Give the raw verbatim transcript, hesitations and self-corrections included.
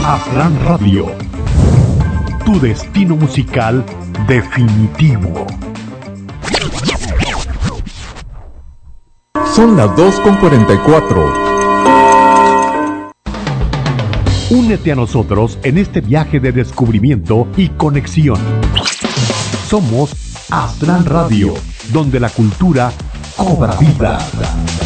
Aztlán Radio, tu destino musical definitivo. Son las dos con cuarenta y cuatro. Únete a nosotros en este viaje de descubrimiento y conexión. Somos Aztlán Radio, donde la cultura cobra vida.